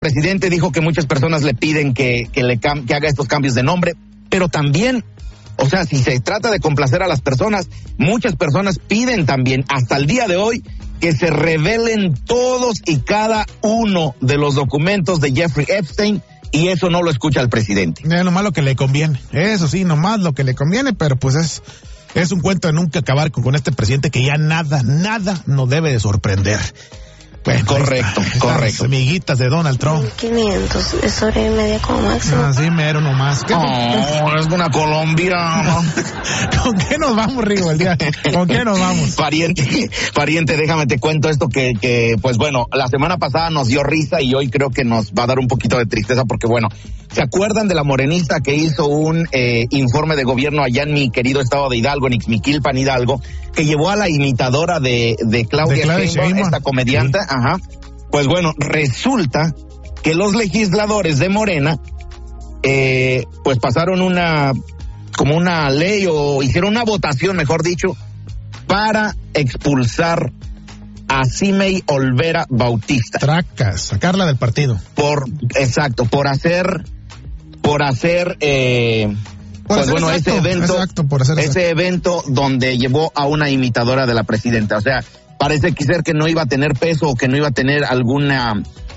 presidente dijo que muchas personas le piden que haga estos cambios de nombre, pero también, o sea, si se trata de complacer a las personas, muchas personas piden también, hasta el día de hoy, que se revelen todos y cada uno de los documentos de Jeffrey Epstein, y eso no lo escucha el presidente. Nomás lo que le conviene, eso sí, nomás lo que le conviene, pero pues es un cuento de nunca acabar con este presidente que ya nada nos debe de sorprender. Bueno, correcto. Las amiguitas de Donald Trump. 500, es hora y media como máximo. Así mero nomás. Es una colombiana. ¿Con qué nos vamos, Rigo, el día? ¿Con qué nos vamos? Pariente, déjame te cuento esto que pues bueno, la semana pasada nos dio risa y hoy creo que nos va a dar un poquito de tristeza porque bueno, ¿se acuerdan de la morenista que hizo un informe de gobierno allá en mi querido estado de Hidalgo, en Ixmiquilpan, Hidalgo, que llevó a la imitadora de Claudia Sheinbaum, esta comediante? Sí. Ajá. Pues bueno, resulta que los legisladores de Morena pues pasaron como una ley o hicieron una votación, mejor dicho, para expulsar a Cimei Olvera Bautista. Tracas, sacarla del partido. Por hacer ese evento donde llevó a una imitadora de la presidenta. O sea, parece ser que no iba a tener peso o que no iba a tener alguna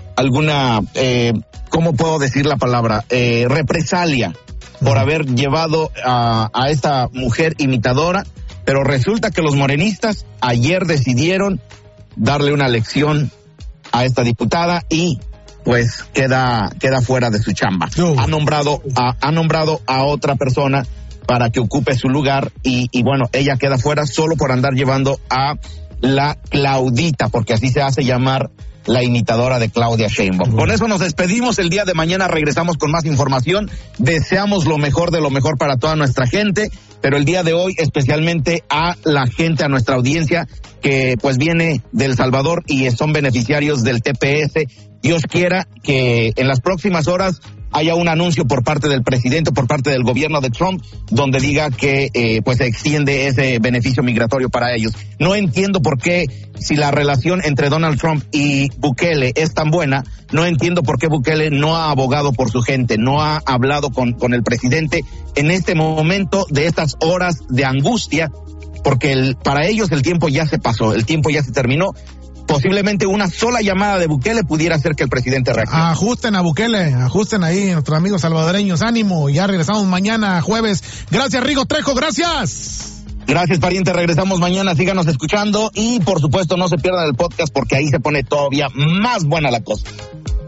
¿cómo puedo decir la palabra? Represalia por haber llevado a esta mujer imitadora, pero resulta que los morenistas ayer decidieron darle una lección a esta diputada y pues queda fuera de su chamba. Ha nombrado a otra persona para que ocupe su lugar y bueno, ella queda fuera solo por andar llevando a la Claudita, porque así se hace llamar la imitadora de Claudia Sheinbaum. Con eso nos despedimos. El día de mañana regresamos con más información. Deseamos lo mejor de lo mejor para toda nuestra gente, pero el día de hoy especialmente a la gente, a nuestra audiencia que pues viene de El Salvador y son beneficiarios del TPS. Dios quiera que en las próximas horas haya un anuncio por parte del presidente, por parte del gobierno de Trump, donde diga que pues se extiende ese beneficio migratorio para ellos. No entiendo por qué, si la relación entre Donald Trump y Bukele es tan buena, no entiendo por qué Bukele no ha abogado por su gente, no ha hablado con el presidente en este momento de estas horas de angustia, porque para ellos el tiempo ya se pasó, el tiempo ya se terminó. Posiblemente una sola llamada de Bukele pudiera hacer que el presidente reaccione. Ajusten a Bukele, ajusten ahí nuestros amigos salvadoreños, ánimo, ya regresamos mañana jueves. Gracias, Rigo Trejo, gracias. Gracias, pariente, regresamos mañana, síganos escuchando y por supuesto no se pierdan el podcast porque ahí se pone todavía más buena la cosa.